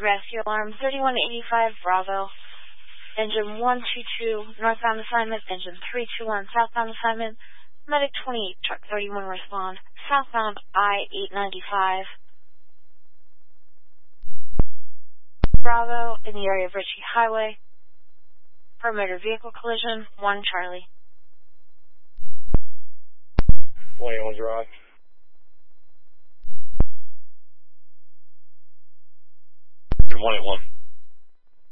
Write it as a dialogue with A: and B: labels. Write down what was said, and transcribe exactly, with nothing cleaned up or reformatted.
A: rescue alarm thirty-one eighty-five Bravo. Engine one two two, northbound assignment. Engine three two one, southbound assignment. Medic twenty-eight, truck thirty-one, respond. Southbound I eight ninety-five. Bravo, in the area of Ritchie Highway. For motor vehicle collision, one Charlie.
B: twenty-one Drive. one eight one.